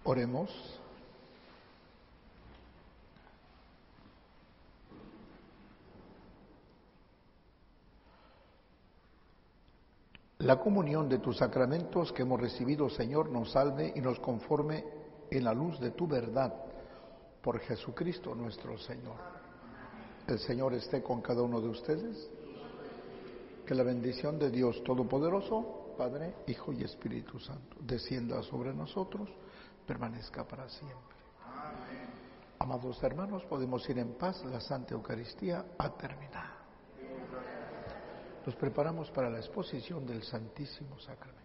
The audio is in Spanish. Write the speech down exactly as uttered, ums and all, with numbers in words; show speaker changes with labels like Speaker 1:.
Speaker 1: Oremos. La comunión de tus sacramentos que hemos recibido, Señor, nos salve y nos conforme en la luz de tu verdad. Por Jesucristo nuestro Señor. El Señor esté con cada uno de ustedes. Que la bendición de Dios Todopoderoso, Padre, Hijo y Espíritu Santo, descienda sobre nosotros, permanezca para siempre. Amén. Amados hermanos, podemos ir en paz. La Santa Eucaristía ha terminado. Nos preparamos para la exposición del Santísimo Sacramento.